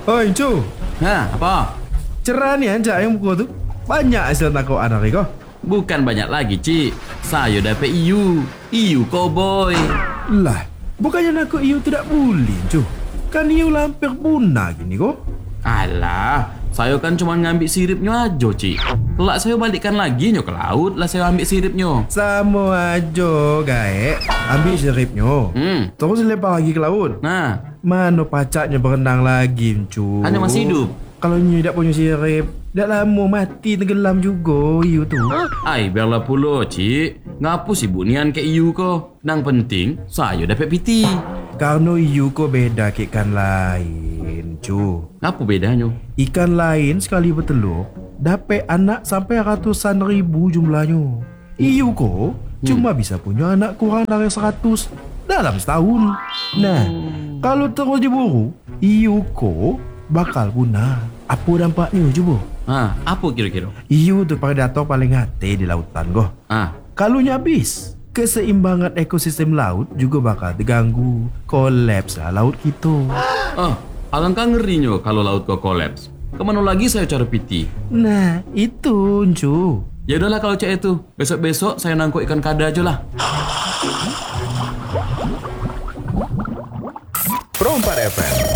Oi, Cu. Apa? Cerah nih anjak yang buku tu. Banyak hasil tangkap anak kau. Bukan banyak lagi, Cik. Saya dapat iu. Iu cowboy. Lah, bukannya nak iu tidak boleh, Cu. Kan iu lampir punah gini kok. Alah, saya kan cuma ngambil siripnya aja, Cik. Kelak saya balikkan lagi nyo ke laut lah saya ambil siripnya. Sama aja, gaek. Ambil siripnya. Terus lempar lagi ke laut. Nah, Mana pacaknya berenang lagi, Cu? hanya masih hidup. Kalau nyu tak punya sirip, dah lama mati tenggelam juga iu tu. Ai, biarlah pula, Cik. Ngapu sibuk nian ke iu ko? Nang penting, saya dapat piti. Karena iu ko beda ke ikan lain, Cu. Apa bedanya? Ikan lain sekali bertelur dapat anak sampai ratusan ribu jumlahnya. Iu ko cuma bisa punya anak kurang dari 100 dalam setahun. Nah, kalau terus diburu, iu ko bakal punah. Apa dampaknya coba? Apa kira-kira? Iu tu predator paling hati di lautan go. Kalau habis, keseimbangan ekosistem laut juga bakal terganggu. Kolaps lah laut kita. Alangkah ngerinya kalau laut kau kolaps. Kemana lagi saya cari piti? Nah, itu, Cu. Ya udahlah kalau cak itu. Besok-besok saya nangkuk ikan kada aja lah. Pro 4 FM